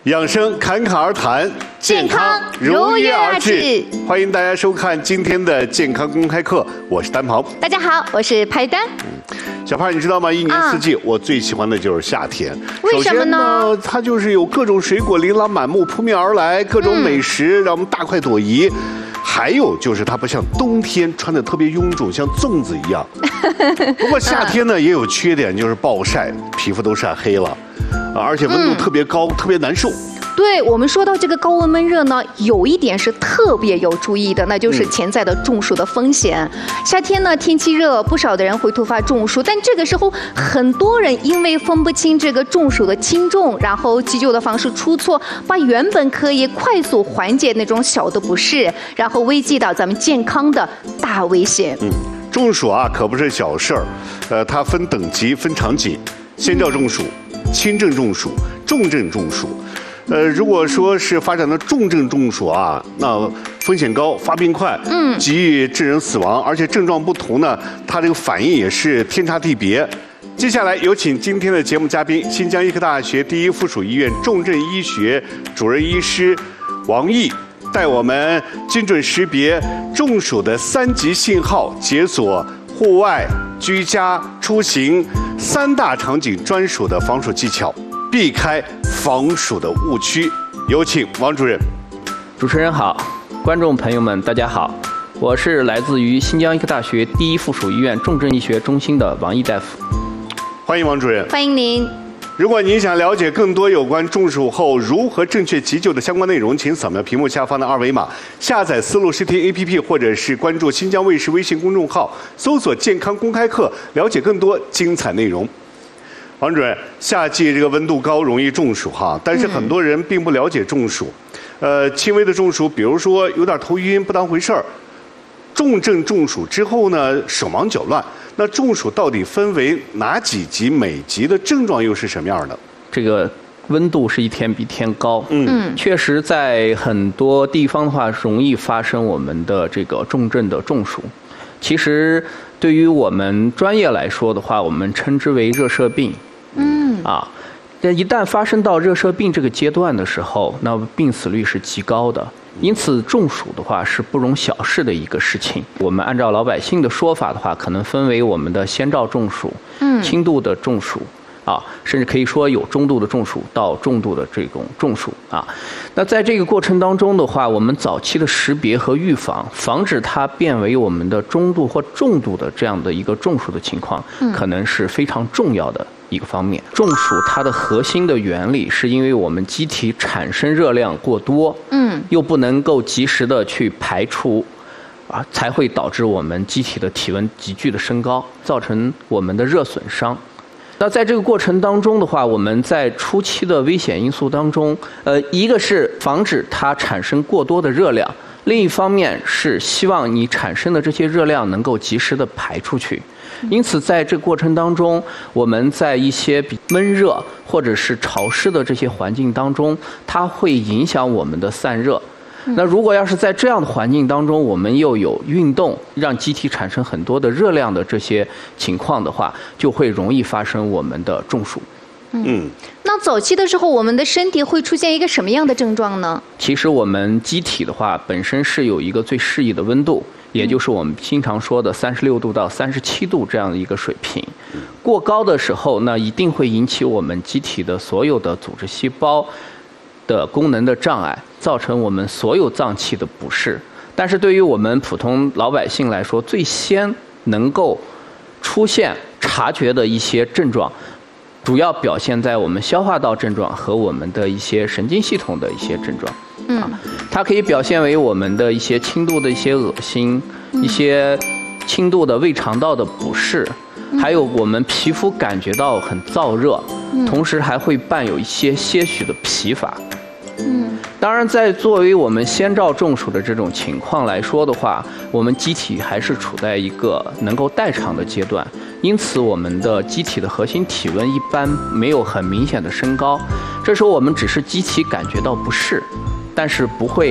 养生侃侃而谈， 健康如约而至。 欢迎大家收看今天的健康公开课，我是丹鹏。 大家好，我是派丹。 小胖，你知道吗？一年四季，我最喜欢的就是夏天。 为什么呢？ 首先呢，它就是有各种水果琳琅满目扑面而来，各种美食让我们大快朵颐。还有就是它不像冬天穿的特别臃肿，像粽子一样。不过夏天呢也有缺点，就是暴晒，皮肤都晒黑了，而且温度特别高，特别难受。 对，我们说到这个高温闷热呢，有一点是特别有注意的，那就是潜在的中暑的风险。夏天呢，天气热，不少的人会突发中暑，但这个时候很多人因为分不清这个中暑的轻重，然后急救的方式出错，把原本可以快速缓解那种小的不适，然后危及到咱们健康的大危险。 中暑啊，可不是小事儿，它分等级、分场景，先兆中暑、轻症中暑、重症中暑。如果说是发展的重症中暑啊，那风险高，发病快，极易致人死亡，而且症状不同呢，它这个反应也是天差地别。接下来有请今天的节目嘉宾，新疆医科大学第一附属医院重症医学主任医师王毅，带我们精准识别中暑的3级信号，解锁户外、居家、出行3大场景专属的防暑技巧，避开防暑的误区。有请王主任。 主持人好，观众朋友们大家好，我是来自于新疆医科大学第一附属医院重症医学中心的王毅大夫。 欢迎王主任。 欢迎您。 如果您想了解更多有关中暑后如何正确急救的相关内容，请扫描屏幕下方的2维码，下载思路视听 APP， 或者是关注新疆卫视微信公众号，搜索健康公开课，了解更多精彩内容。王主任，夏季这个温度高，容易中暑哈，但是很多人并不了解中暑。轻微的中暑，比如说有点头晕，不当回事儿；重症中暑之后呢，手忙脚乱。那中暑到底分为哪几级？每级的症状又是什么样的？ 这个温度是一天比一天高，确实在很多地方的话，容易发生我们的这个重症的中暑。其实对于我们专业来说的话，我们称之为热射病。那一旦发生到热射病这个阶段的时候，那病死率是极高的。因此，中暑的话是不容小视的一个事情。我们按照老百姓的说法的话，可能分为我们的先兆中暑、轻度的中暑，甚至可以说有中度的中暑到重度的这种中暑啊。那在这个过程当中的话，我们早期的识别和预防，防止它变为我们的中度或重度的这样的一个中暑的情况，可能是非常重要的一个方面。中暑它的核心的原理是因为我们机体产生热量过多，又不能够及时的去排出，才会导致我们机体的体温急剧的升高，造成我们的热损伤。那在这个过程当中的话，我们在初期的危险因素当中，一个是防止它产生过多的热量，另一方面是希望你产生的这些热量能够及时的排出去。因此在这个过程当中，我们在一些比闷热或者是潮湿的这些环境当中，它会影响我们的散热。那如果要是在这样的环境当中，我们又有运动，让机体产生很多的热量的这些情况的话，就会容易发生我们的中暑。 那早期的时候，我们的身体会出现一个什么样的症状呢？ 其实我们机体的话，本身是有一个最适宜的温度，也就是我们经常说的36度到37度这样的一个水平。过高的时候，那一定会引起我们机体的所有的组织细胞的功能的障碍，造成我们所有脏器的不适。但是对于我们普通老百姓来说，最先能够出现察觉的一些症状，主要表现在我们消化道症状和我们的一些神经系统的一些症状。它可以表现为我们的一些轻度的一些恶心，一些轻度的胃肠道的不适，还有我们皮肤感觉到很燥热，同时还会伴有一些些许的疲乏。当然在作为我们先兆中暑的这种情况来说的话，我们机体还是处在一个能够代偿的阶段，因此我们的机体的核心体温一般没有很明显的升高，这时候我们只是机体感觉到不适，但是不会